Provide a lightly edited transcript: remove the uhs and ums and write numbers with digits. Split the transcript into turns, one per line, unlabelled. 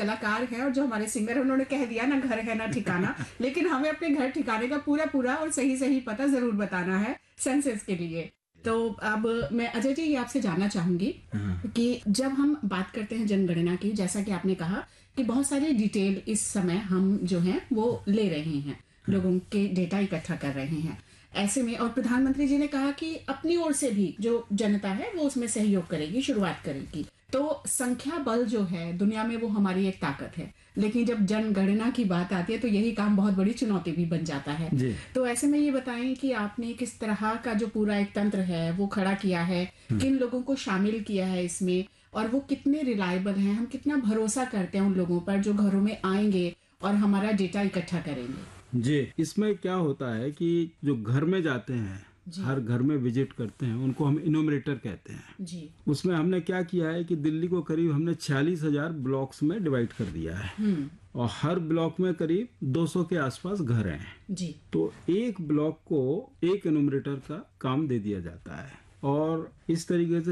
कलाकार हैं और जो हमारे सिंगर हैं, उन्होंने कह दिया ना घर है ना ठिकाना, लेकिन हमें अपने घर ठिकाने का पूरा और सही पता जरूर बताना है सेंसस के लिए। तो अब मैं अजय जी ये आपसे जानना चाहूंगी कि जब हम बात करते हैं जनगणना की, जैसा कि आपने कहा कि बहुत सारी डिटेल इस समय हम जो हैं वो ले रहे हैं, लोगों के डेटा इकट्ठा कर रहे हैं। ऐसे में और प्रधानमंत्री जी ने कहा कि अपनी ओर से भी जो जनता है वो उसमें सहयोग करेगी, शुरुआत करेगी। तो संख्या बल जो है दुनिया में वो हमारी एक ताकत है, लेकिन जब जनगणना की बात आती है तो यही काम बहुत बड़ी चुनौती भी बन जाता है। तो ऐसे में ये बताएं कि आपने किस तरह का जो पूरा एक तंत्र है वो खड़ा किया है, किन लोगों को शामिल किया है इसमें, और वो कितने रिलायबल हैं, हम कितना भरोसा करते हैं उन लोगों पर जो घरों में आएंगे और हमारा डेटा इकट्ठा करेंगे।
जी, इसमें क्या होता है कि जो घर में जाते हैं, हर घर में विजिट करते हैं, उनको हम इनोमरेटर कहते हैं
जी।
उसमें हमने क्या किया है कि दिल्ली को करीब हमने 46,000 ब्लॉक्स में डिवाइड कर दिया है और हर ब्लॉक में करीब 200 के आसपास घर हैं
जी।
तो एक ब्लॉक को एक इनोमरेटर का काम दे दिया जाता है और इस तरीके से